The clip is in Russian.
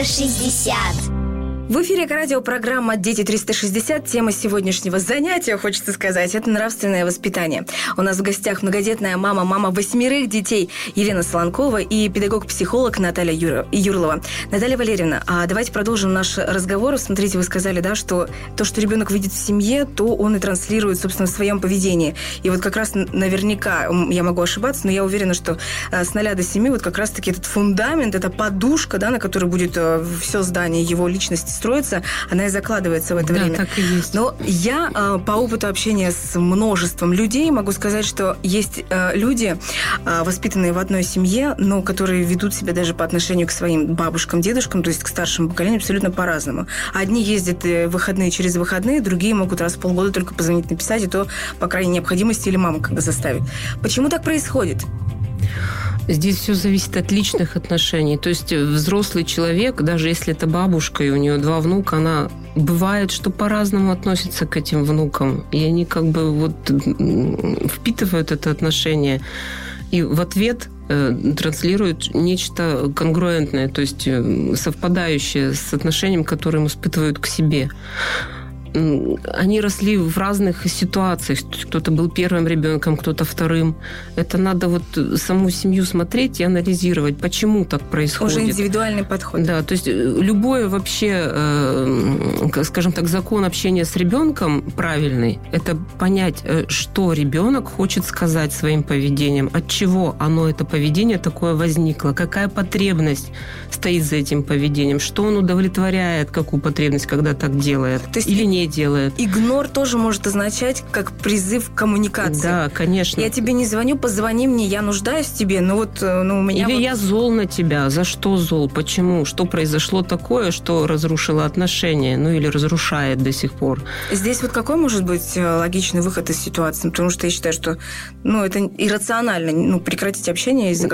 360. В эфире радиопрограмма «Дети 360». Тема сегодняшнего занятия, хочется сказать, это нравственное воспитание. У нас в гостях многодетная мама 8 детей Елена Солонкова и педагог-психолог Наталья Юрлова. Наталья Валерьевна, давайте продолжим наш разговор. Смотрите, вы сказали, да, что то, что ребенок видит в семье, то он и транслирует, собственно, в своем поведении. И вот как раз наверняка, я могу ошибаться, но я уверена, что с 0 до 7 вот как раз-таки этот фундамент, эта подушка, да, на которой будет все здание его личности строится, она и закладывается в это время. Так и есть. Но я по опыту общения с множеством людей могу сказать, что есть люди, воспитанные в одной семье, но которые ведут себя даже по отношению к своим бабушкам, дедушкам, то есть к старшему поколению, абсолютно по-разному. Одни ездят выходные через выходные, другие могут раз в полгода только позвонить, написать, и то по крайней необходимости или мама когда заставит. Почему так происходит? Здесь все зависит от личных отношений. То есть взрослый человек, даже если это бабушка, и у нее 2 внука, она бывает, что по-разному относится к этим внукам. И они как бы вот впитывают это отношение. И в ответ транслируют нечто конгруентное, то есть совпадающее с отношением, которое им испытывают к себе. Они росли в разных ситуациях. Кто-то был первым ребенком, кто-то вторым. Это надо вот саму семью смотреть и анализировать, почему так происходит. Уже индивидуальный подход. Да, то есть любой вообще, скажем так, закон общения с ребенком правильный. Это понять, что ребенок хочет сказать своим поведением, от чего оно, это поведение такое возникло, какая потребность стоит за этим поведением, что он удовлетворяет, какую потребность, когда так делает, то есть или не делает. Игнор тоже может означать как призыв к коммуникации. Да, конечно. Я тебе не звоню, позвони мне, я нуждаюсь в тебе, но вот у меня... Или я зол на тебя. За что зол? Почему? Что произошло такое, что разрушило отношения? Или разрушает до сих пор? Здесь вот какой может быть логичный выход из ситуации? Потому что я считаю, что это иррационально. Прекратить общение из-за